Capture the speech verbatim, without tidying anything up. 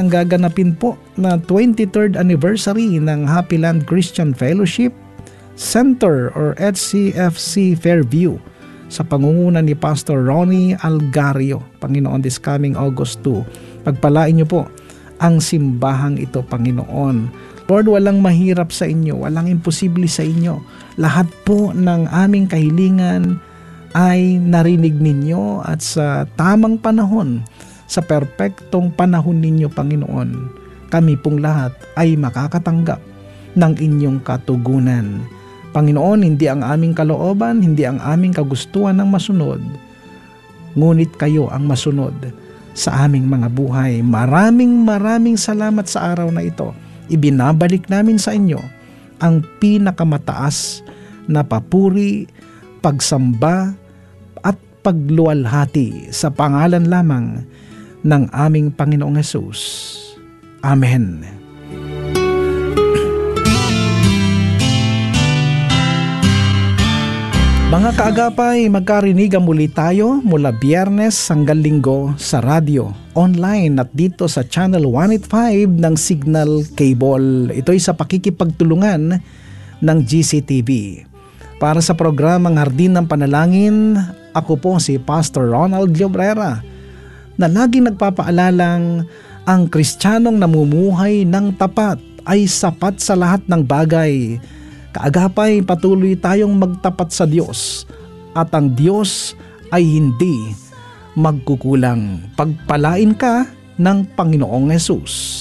ang gaganapin po na twenty-third anniversary ng Happy Land Christian Fellowship Center or H C F C Fairview sa pangunguna ni Pastor Ronnie Algario, Panginoon, this coming August second. Pagpalain niyo po ang simbahang ito, Panginoon. Lord, walang mahirap sa inyo, walang imposible sa inyo. Lahat po ng aming kahilingan ay narinig ninyo at sa tamang panahon, sa perpektong panahon ninyo, Panginoon, kami pong lahat ay makakatanggap ng inyong katugunan. Panginoon, hindi ang aming kalooban, hindi ang aming kagustuhan ang masunod, ngunit kayo ang masunod sa aming mga buhay. Maraming maraming salamat sa araw na ito. Ibinabalik namin sa inyo ang pinakamataas na papuri, pagsamba at pagluwalhati sa pangalan lamang ng aming Panginoong Hesus. Amen. Mga kaagapay, magkarinigan muli tayo mula Biyernes hanggang Linggo sa radyo, online at dito sa Channel one eighty-five ng Signal Cable. Ito'y sa pakikipagtulungan ng G C T V. Para sa programang Hardin ng Panalangin, ako po si Pastor Ronald Llobrera, na laging nagpapaalalang ang Kristiyanong namumuhay ng tapat ay sapat sa lahat ng bagay. Kaagapay, patuloy tayong magtapat sa Diyos at ang Diyos ay hindi magkukulang. Pagpalain ka ng Panginoong Hesus.